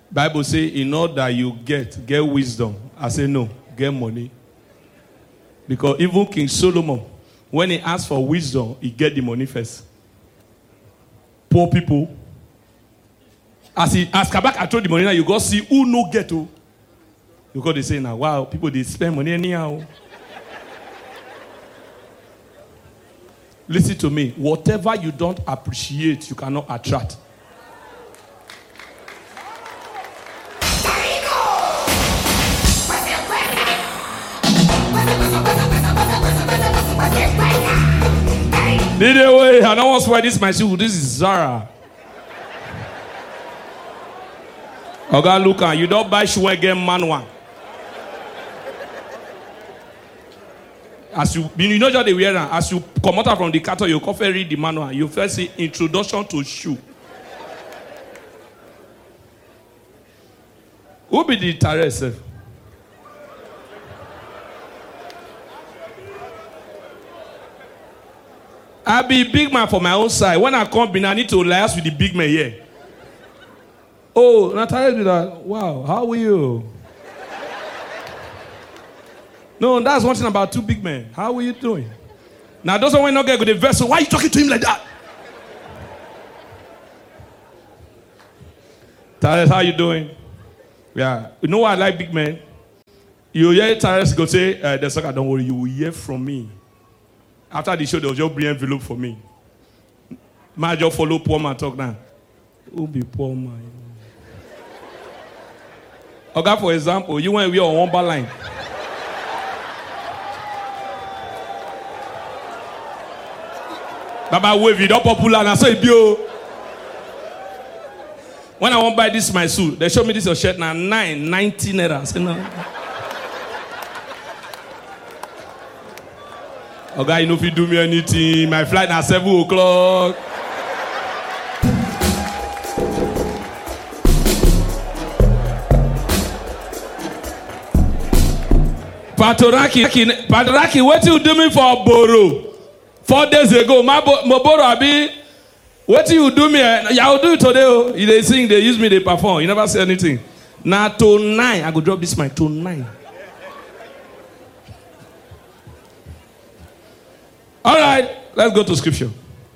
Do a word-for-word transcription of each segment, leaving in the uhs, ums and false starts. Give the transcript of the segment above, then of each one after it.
Bible say, in order that you get, get wisdom. I say no, get money. Because even King Solomon, when he asked for wisdom, he get the money first. Poor people. As he as Kabak, I told the money now, you go see who no get to. Because they say now, wow, people they spend money anyhow. Listen to me. Whatever you don't appreciate, you cannot attract. Did they wait? I don't want to wear this my shoe. This is Zara. Okay, look at you don't buy shoe again, man one. As you, you know, just the wear as you come out from the cattle, you coffee read the manual. You first see introduction to shoe. Who be the terrace? I be big man for my own side. When I come in, I need to liaise with the big man here. Oh, Natalia do that. Wow, how are you? No, that's one thing about two big men. How are you doing? Now, those one not get good vessel. Why are you talking to him like that? Tyrus, how you doing? Yeah. You know why I like big men? You hear Tyrus go say, uh, the sucker, don't worry, you will hear from me. After the show, they'll just bring envelope for me. Might just follow poor man talk now. Who be poor man? Okay, for example, you went with your one bar line. Baba wave it up popular and I say bio. When I want to buy this my suit, they show me this your shirt now nine ninety naira. I say no. Okay, you know if you do me anything, my flight at seven o'clock. Patoraki, Patoraki, what you do me for Boro? Four days ago, my Boro Abi, what you do me? I will do it today. They sing, they use me, they perform. You never say anything. Now tonight, I go drop this mic tonight. All right, let's go to scripture.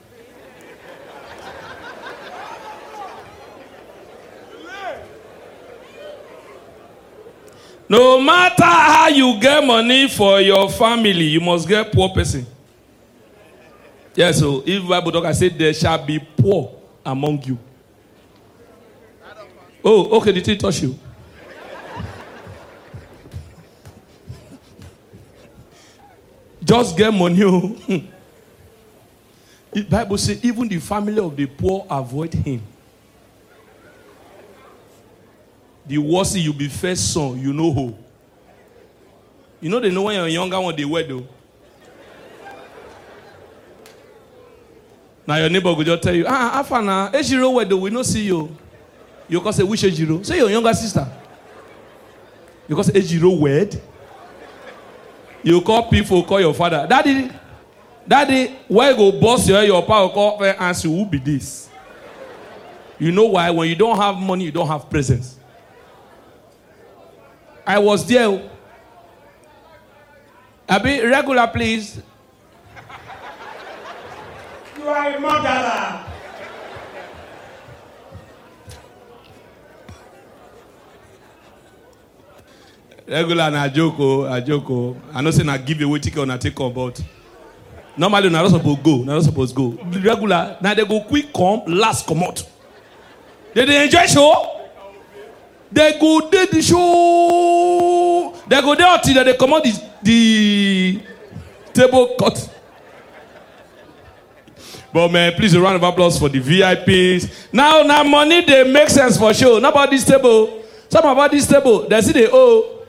No matter how you get money for your family, you must get poor person. Yes, so if Bible talk, I say there shall be poor among you. Oh, okay, did it touch you? Just get money. The Bible says even the family of the poor avoid him. The worse you be first son, you know who. You know they know when you're younger when they were though. Now your neighbor will just tell you, ah, Afana, Ejiro where though we no see you. You can say which Ejiro? Say your younger sister. Because Ejiro wed. You call people, call your father. Daddy, daddy, where go boss your your power call and answer who be this? You know why? When you don't have money, you don't have presence. I was there. Abi, regular, please. You are a murderer. Regular na joko, a joko. I know say na give away ticket on a take on, but normally na not supposed go, na not supposed go. Regular, now they go quick come, last come out. They they enjoy show. They go do the show. They go there until they come out the, the table cut. But man, please a round of applause for the V I Ps. Now, now money they make sense for sure. Not about this table. Some about this table, they see they owe.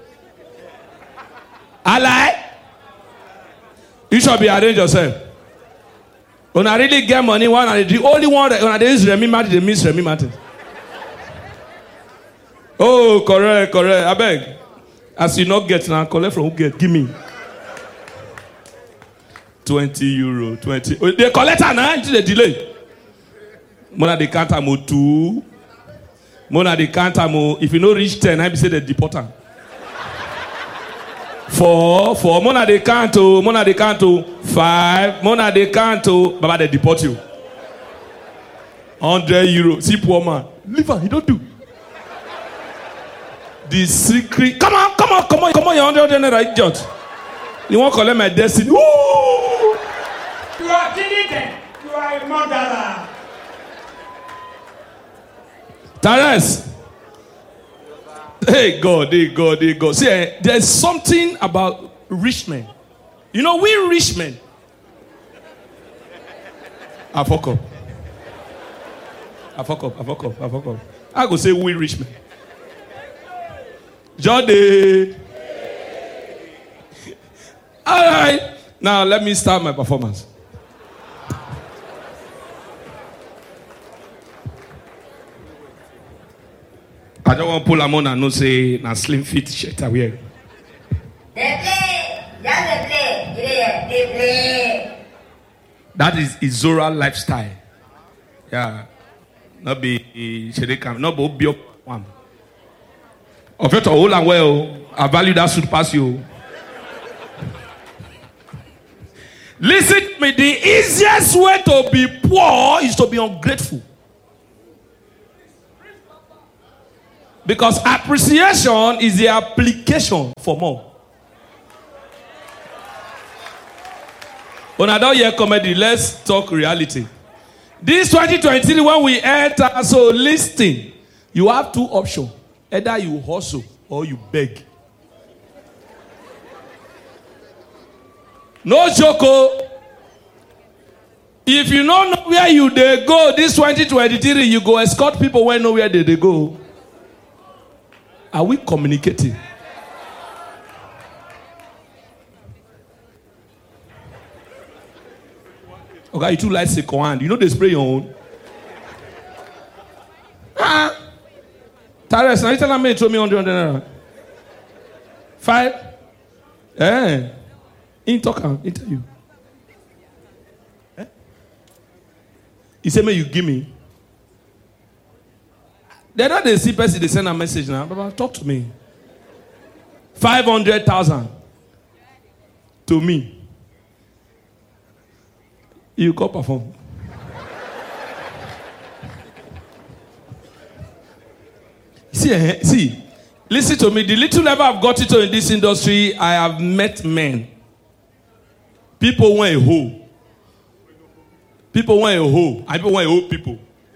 I lie. You should be arrange yourself. When I really get money, one and the only one that when I use Remy Martin, they miss Remy Martin. Oh, correct, correct. I beg. As you not get now, collect from who get. Give me. twenty euro. twenty. They collect her now until they delay. When they can't have two. Mona they count am. If you no reach ten, I be say they deport am. Four, four. Mona they count to. Mona they count to. Five. Mona they count to. Baba they deport you. Hundred euro. See poor man. Leave am. He don't do. The secret. Come on, come on, come on, come on. Your hundred naira idiot. You want to collect my destiny? Woo! You are killing them. You are a murderer. Tares. Hey God, hey God, hey God. See, eh, there's something about rich men. You know, we rich men. I fuck up. I fuck up, I fuck up, I fuck up. I go say we rich men. Jody. All right. Now let me start my performance. I don't want to pull a man and no say na slim fit shirt I wear. They play, yeah, they play, yeah, they play. That is Izora lifestyle. Yeah. Not be Shedekam, not be Obio one. Of it all and well, I value that should pass you. Listen to me, the easiest way to be poor is to be ungrateful. Because appreciation is the application for more. When I don't hear comedy, let's talk reality. This twenty twenty-three, when we enter, so listen, you have two options. Either you hustle or you beg. No joke. If you don't know where you they go, this twenty twenty-three, you go escort people when know where they, they go. Are we communicating? Okay, you two like second hand. You know they spray your own. Ah, Tares, now you tell me to me on the hundred. Five. Eh. In talk am, in tell you. Eh? He say me you give me. They don't they see person they send a message now. Baba, talk to me. Five hundred thousand to me. You go perform. see, eh, see, listen to me. The little level I've got into in this industry, I have met men. People want a hoe. People want a hoe. And people want a hoe people.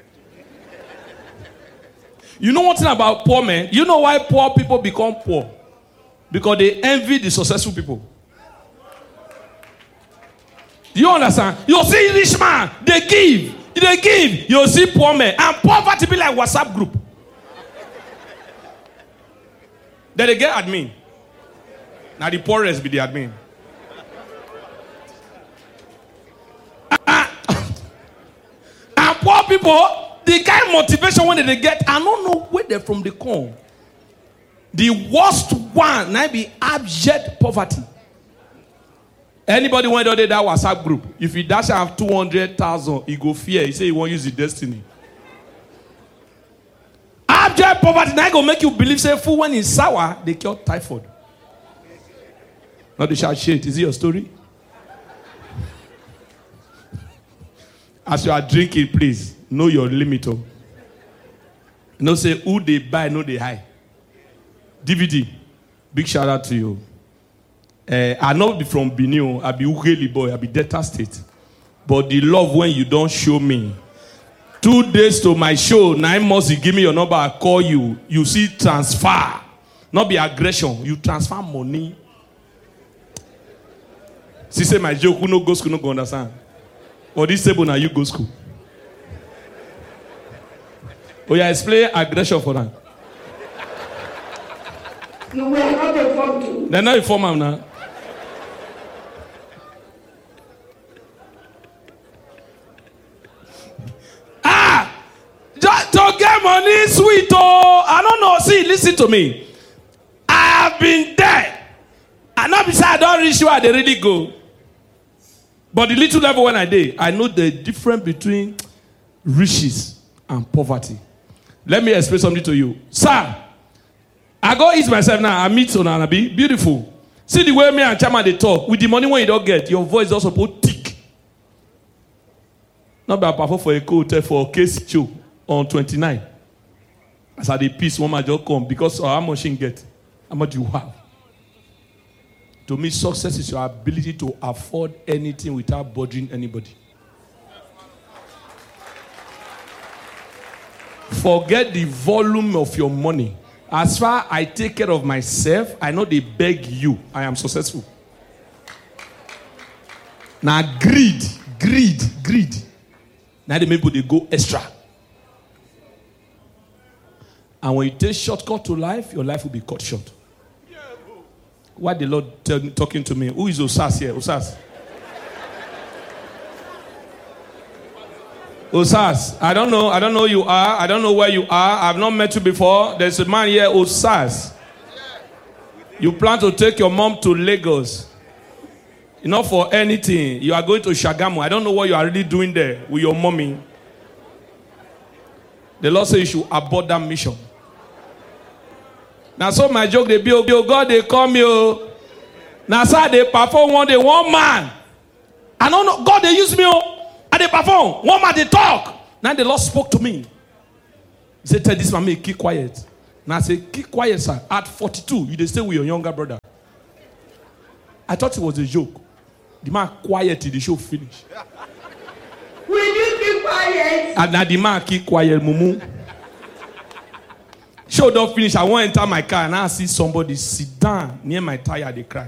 You know one thing about poor men? You know why poor people become poor? Because they envy the successful people. Do you understand? You see rich man, they give. They give. You see poor men. And poverty be like WhatsApp group. Then they get admin. Now the poorest be the admin. And poor people, the kind of motivation when they get, I don't know where they're from the come. The worst one might be abject poverty. Anybody went out there that WhatsApp group, if you dash have two hundred thousand, he go fear. He say he won't use the destiny. Abject poverty, now go make you believe, say, food when it's sour, they cure typhoid. Not the shout shit. Is it your story? As you are drinking, please, know your limit. You know, say, who they buy, know they high. D V D, big shout out to you. Uh, I know be from Benin, I be Ugeli boy, I be Delta State. But the love when you don't show me. Two days to my show, nine months you give me your number, I call you. You see transfer. Not be aggression. You transfer money. She say my joke, who no go school, no go understand. Or this table now you go school. Oh yeah, explain aggression for them. You were not informed to. They're not informed now. Ah! Just to get money, sweet. Oh, I don't know. See, listen to me. I have been there. And not beside I don't reach where they really go. But the little level when I did, I know the difference between riches and poverty. Let me explain something to you. Sir, I go eat myself now. I meet Sonanabi. Beautiful. See the way me and Chama they talk. With the money when you don't get, your voice is also put thick. Not be a perform for a coat for a case show on twenty-nine. As I the piece, one man just come because of how much you get, how much you have. To me, success is your ability to afford anything without bothering anybody. Forget the volume of your money. As far as I take care of myself, I know they beg you. I am successful. Now greed, greed, greed. Now the people they go extra. And when you take shortcut to life, your life will be cut short. Why the Lord tell, talking to me? Who is Osas here? Osas. Osas. I don't know. I don't know who you are. I don't know where you are. I've not met you before. There's a man here, Osas. You plan to take your mom to Lagos. Not for anything. You are going to Shagamu. I don't know what you are really doing there with your mommy. The Lord says you should abort that mission. Now, so my joke, they be, oh God, they call me. Oh. Now, sir, they perform one day, one man. I don't know. God, they use me. Oh. And they perform. One man, they talk. Now, the Lord spoke to me. He said, tell this man, me, keep quiet. Now, I said, keep quiet, sir. At forty-two, you they stay with your younger brother. I thought it was a joke. The man quiet till the show finish. Will you keep quiet? And now the man keep quiet, mumu. Show don't finish. I want to enter my car and I see somebody sit down near my tire. They cry.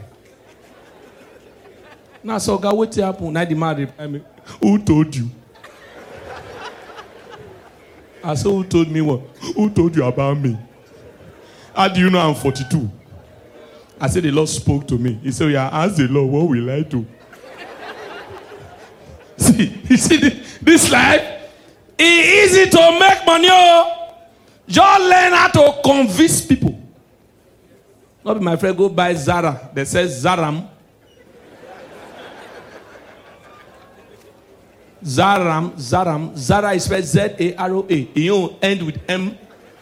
Now, so God, what happened? Now the man reply me, who told you? I said, who told me what? Who told you about me? How do you know I'm forty-two? I said, the Lord spoke to me. He said, yeah, ask the Lord, what will I do? See, you see this, this life? It's easy to make money. Oh. Just learn how to convince people. Not be my friend go buy Zara. They say Zaram. Zaram, Zaram. Zara is spelled Z A R O A. You end with M.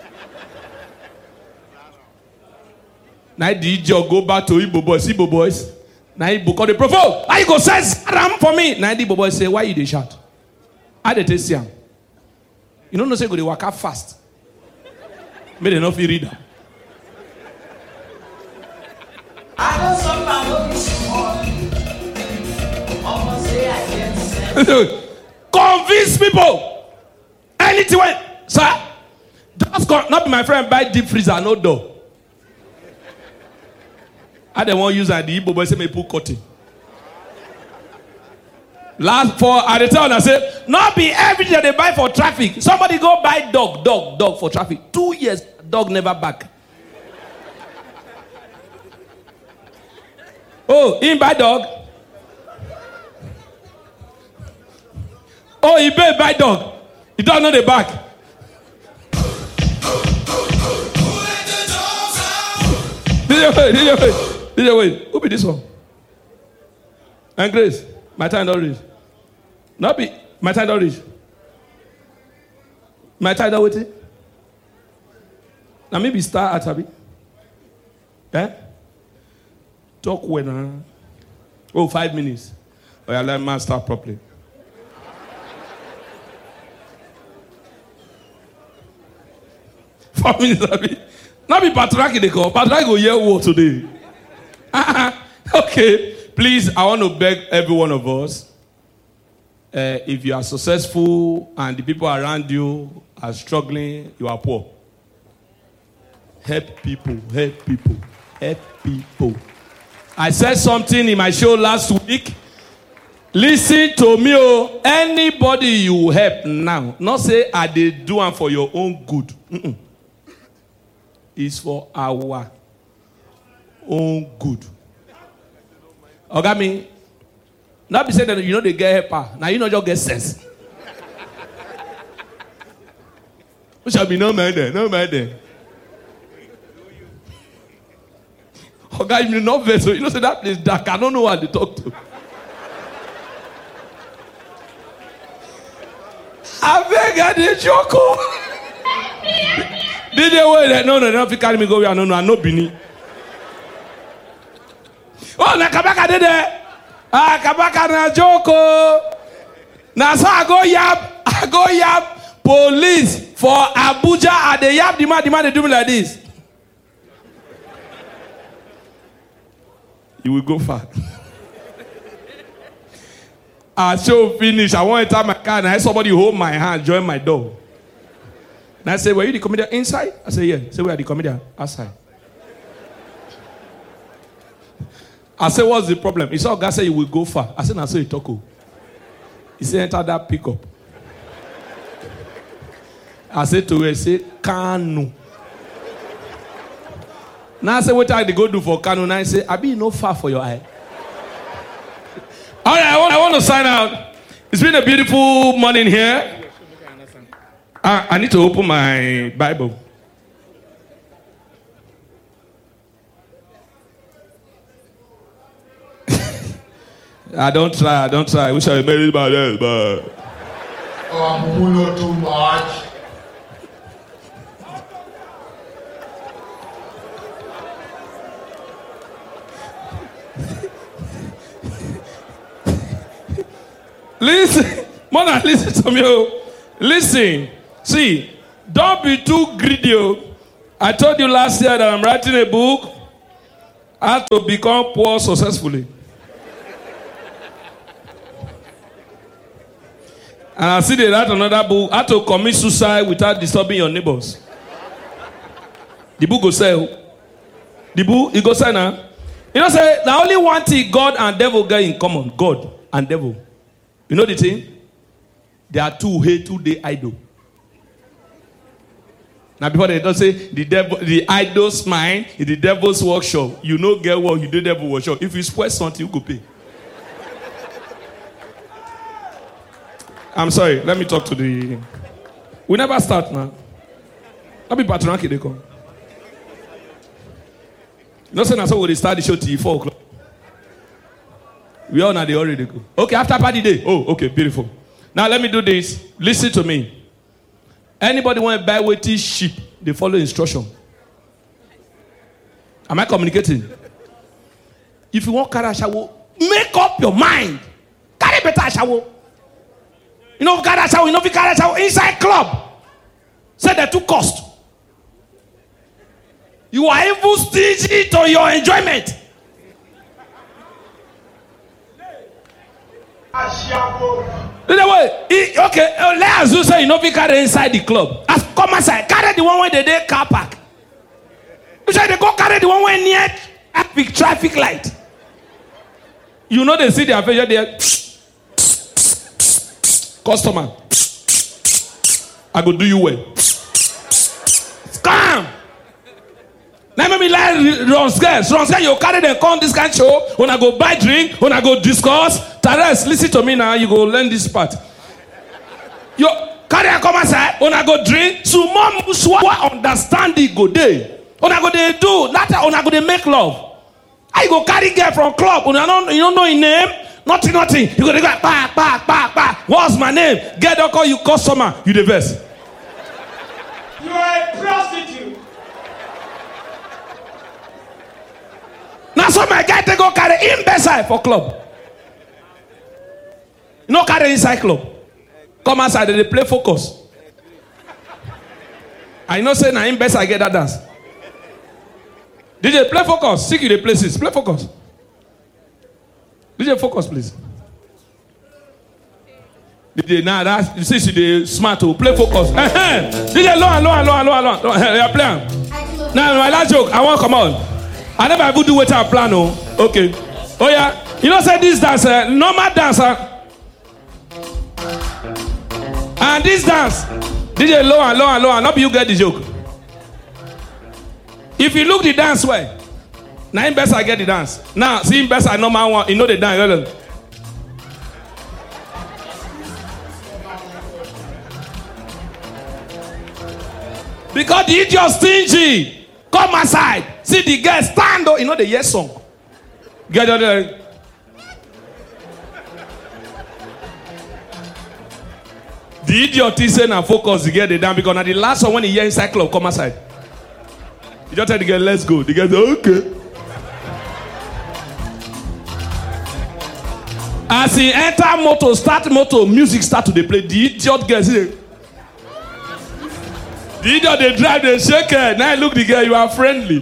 Now the job go back to Igbo boys. Igbo boys. Now Igbo call the prophet. Why you go say Zaram for me? Now the Igbo boys say, why you dey shout? I dey tell you. You don't know say go dey work out fast. May they not feel reader. I know sometimes don't be small. Almost say I get convince people. Anything when, sir. Just con- not be my friend buy deep freezer, no door. I don't want to use that. The Igbo boy say me put cutting. Last for at the time I say, not be everything they buy for traffic. Somebody go buy dog, dog, dog for traffic. Two years, dog never back. Oh, he buy dog. Oh, he buy buy dog. He don't know the back. D J wait, D J wait, D J wait. Who be this one? And Grace. My time don't reach. Not be my time don't reach. My time don't wait. Now maybe start at Abby. Eh? Talk when uh, oh five minutes. Oh yeah, let man start properly. Four minutes Abby. Not be Patraki they call. Patraki go hear what today. Okay. Please, I want to beg every one of us, uh, if you are successful and the people around you are struggling, you are poor. Help people, help people, help people. I said something in my show last week. Listen to me, oh. Anybody you help now, not say I did do it for your own good. Mm-mm. It's for our own good. Oga me, not be saying that you know they get helper. Now you know just get sense. We shall be no man there, no man there. Oga, you know vessel. You know say that place dark. I don't know what to talk to. I beg I dey joke. D J wait, no, no, they don't carry me go where no, no, I no Bini. Oh, na Kabaka did it. Ah, Kabaka na Joko. Now so I go yap, I go yap police for Abuja and they yap the man, the man they do me like this. You will go far. I show finish. I want to enter my car and I somebody hold my hand, join my door. And I say, were you the comedian inside? I say, yeah. Say, where are the comedian? Outside. I say, what's the problem? He saw God say you will go far. I said, I saw you talk. He said, enter that pickup. I said to her, I say, Kanu. Now I say, what I go do for Kanu? Now I say, I be no far for your eye. All right, I want, I want to sign out. It's been a beautiful morning here. I, I need to open my Bible. I don't try, I don't try. I wish I made it by this, but... Oh, I'm not too much. Listen, Mona, listen to me. Listen, see, don't be too greedy. I told you last year that I'm writing a book, how to become poor successfully. And I see they write another book, how to commit suicide without disturbing your neighbors. The book go sell. The book, it go sell now. You know, say, the only one thing God and devil get in common, God and devil. You know the thing? They are two hate, two day idol. Now before they don't say the devil, the idol's mind is the devil's workshop. You know get what you do devil workshop. If you spoil something, you go pay. I'm sorry, let me talk to the... We never start now. I'll be patronaki they come. You know, so now so we start the show till four o'clock. We all know they already go. Okay, after party day. Oh, okay, beautiful. Now let me do this. Listen to me. Anybody want to buy weighty sheep? They follow instruction. Am I communicating? If you want carry a shower, make up your mind. Carry better shower. You know carry a shower. You know if you carry a shower inside club. Say they too cost. You are even stingy to your enjoyment. Anyway, okay, let us do say you know we carry inside the club. As come outside, carry the one where they dey car park. You say they go carry the one where near big traffic light. You know they see their face there. Customer, I go do you well. Come. Now maybe like Ronsgers. Ronsgers, you carry them come this kind of show. When I go buy drink, when I go discuss. Tares, listen to me now. You go learn this part. You carry a come outside. When I go drink, so mom what understanding go there. When I go they do that, when I go they make love. I go carry girl from club. When I don't, you don't know his name. Nothing, nothing. You go they go back, back, back, back. What's my name? Get don't call you customer. You the best. You are a prostitute. Now so my guy they go carry him beside for club. You know carry inside club. Come outside they play focus. I know say now him best I get that dance. D J play focus. Seek you the places. Play focus. D J focus please. D J now that you see she the smart to play focus. D J low and low and low and low and low. They are playing. Now my last joke I want come on. I never even do what I plan. Oh, okay. Oh yeah. You know, say this dance, uh, normal dancer, and this dance, D J low and low and low and not you get the joke. If you look the dance way, now him best I get the dance. Now see him best I normal one. You know the dance. Because the idiot stingy. Come aside. See the girl stand up. You know the yes song. Get out there. The idiot is saying and focus to get it down because now the last one when he hear inside club come aside. You just tell the girl, let's go. The girl say, okay. As he enter motor, start motor, music start to dey play. The idiot girl say, the idiot they drive, they shake her. Now look the girl, you are friendly.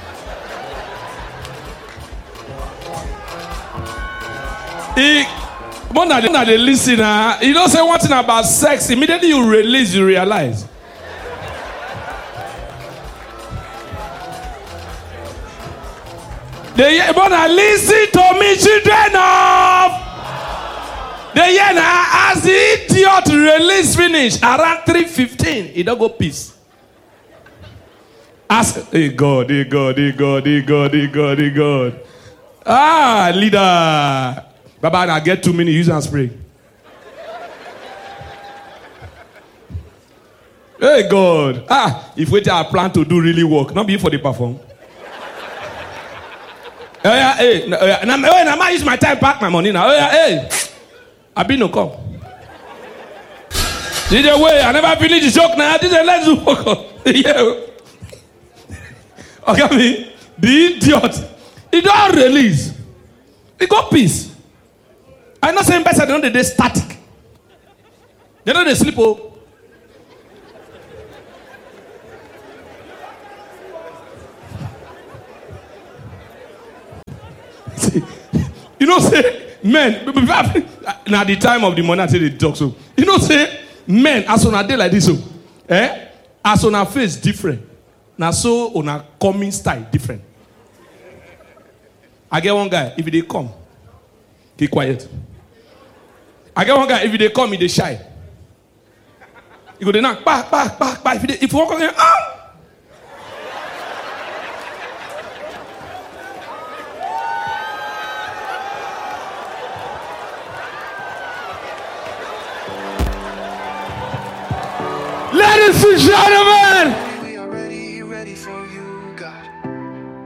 He, more than they listen, uh, you don't say one thing about sex. Immediately you release, you realize. They more than listen to me, children of. They hear now as the idiot release finish around three fifteen, he don't go peace. Ask, hey God, hey God, hey God, hey God, hey God, hey God. Ah, leader. Baba, now get two minutes, use and spray. Hey God. Ah, if we tell our plan to do really work, not be for the perform. Oh yeah, hey, no, oh yeah. Now, oh, now I use my time, pack my money now. Oh yeah, hey. I been no come. D J way, I never finish the joke now. D J let's do focus. Yeah. Okay, me, the idiot. He don't release. He got peace. I'm not saying better than they static. They don't they sleep. Oh. See, you know, say, men, now the time of the money, I say they talk so. You know, say, men, as on a day like this, so, eh? As on a face different. Now, so on a coming style different. I get one guy, if they come, keep quiet. I get one guy, if they come, he they shy. He go, they knock, back, back, back, back. If they, if you walk again, ah! Ladies and gentlemen,